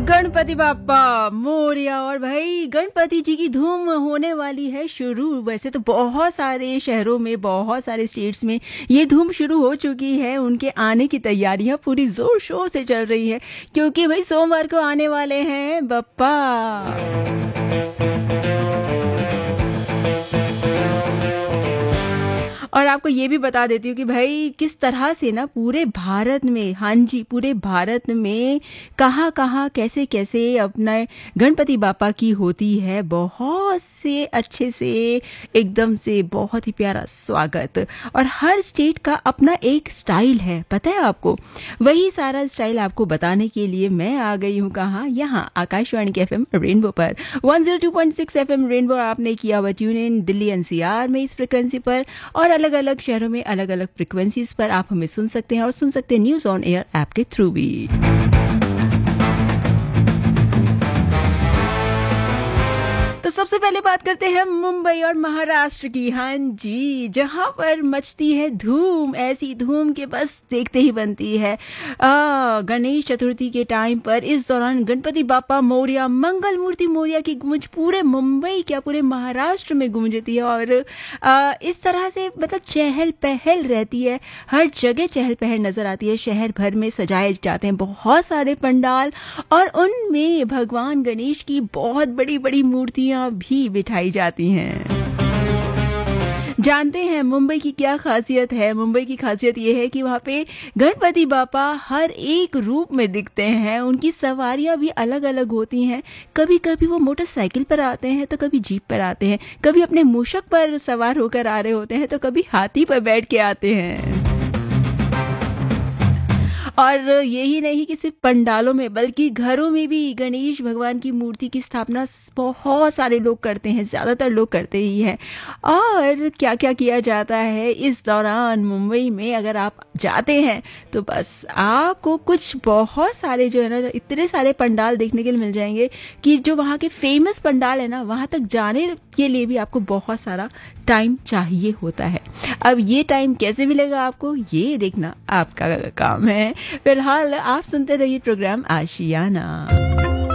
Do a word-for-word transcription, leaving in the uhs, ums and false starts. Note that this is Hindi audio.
गणपति बाप्पा मोरया। और भाई गणपति जी की धूम होने वाली है शुरू। वैसे तो बहुत सारे शहरों में, बहुत सारे स्टेट्स में ये धूम शुरू हो चुकी है। उनके आने की तैयारियां पूरी जोर शोर से चल रही है, क्योंकि भाई सोमवार को आने वाले हैं बप्पा। और आपको ये भी बता देती हूँ कि भाई किस तरह से ना पूरे भारत में, हाँ जी, पूरे भारत में कहाँ कहाँ कैसे कैसे अपना गणपति बापा की होती है बहुत से अच्छे से, एकदम से बहुत ही प्यारा स्वागत। और हर स्टेट का अपना एक स्टाइल है, पता है आपको। वही सारा स्टाइल आपको बताने के लिए मैं आ गई हूँ कहाँ, यहाँ आकाशवाणी के एफएम रेनबो पर one zero two point six FM rainbow. आपने किया हुआ ट्यून इन दिल्ली एनसीआर में इस फ्रिक्वेंसी पर, और अलग अलग शहरों में अलग अलग फ्रिक्वेंसीज पर आप हमें सुन सकते हैं, और सुन सकते हैं न्यूज ऑन एयर ऐप के थ्रू भी। तो सबसे पहले बात करते हैं मुंबई और महाराष्ट्र की। हाँ जी, जहां पर मचती है धूम, ऐसी धूम के बस देखते ही बनती है। आ, गणेश चतुर्थी के टाइम पर इस दौरान गणपति बाप्पा मोरया, मंगल मूर्ति मोरया की गूंज पूरे मुंबई, क्या पूरे महाराष्ट्र में गूंजती है। और आ, इस तरह से मतलब चहल पहल रहती है, हर जगह चहल पहल नजर आती है। शहर भर में सजाए जाते हैं बहुत सारे पंडाल, और उनमें भगवान गणेश की बहुत बड़ी बड़ी मूर्तियां भी बिठाई जाती हैं। जानते हैं मुंबई की क्या खासियत है? मुंबई की खासियत यह है कि वहाँ पे गणपति बापा हर एक रूप में दिखते हैं। उनकी सवारियां भी अलग अलग होती हैं। कभी कभी वो मोटरसाइकिल पर आते हैं, तो कभी जीप पर आते हैं, कभी अपने मूषक पर सवार होकर आ रहे होते हैं, तो कभी हाथी पर बैठ के आते हैं। और यही नहीं कि सिर्फ पंडालों में, बल्कि घरों में भी गणेश भगवान की मूर्ति की स्थापना बहुत सारे लोग करते हैं, ज्यादातर लोग करते ही हैं। और क्या क्या किया जाता है इस दौरान मुंबई में, अगर आप जाते हैं तो बस आपको कुछ बहुत सारे जो है ना, इतने सारे पंडाल देखने के लिए मिल जाएंगे कि जो वहाँ के फेमस पंडाल है ना, वहाँ तक जाने के लिए भी आपको बहुत सारा टाइम चाहिए होता है। अब ये टाइम कैसे मिलेगा आपको, ये देखना आपका काम है। फिलहाल आप सुनते रहिए प्रोग्राम आशियाना।